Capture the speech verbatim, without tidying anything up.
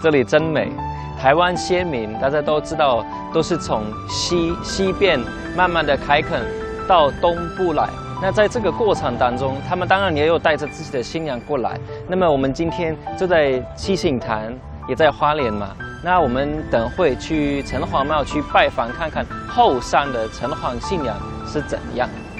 这里真美。台湾先民大家都知道，都是从西西边慢慢的开垦到东部来。那在这个过程当中，他们当然也有带着自己的信仰过来。那么我们今天就在七星潭，也在花莲嘛。那我们等会去城隍庙去拜访看看后山的城隍信仰是怎样。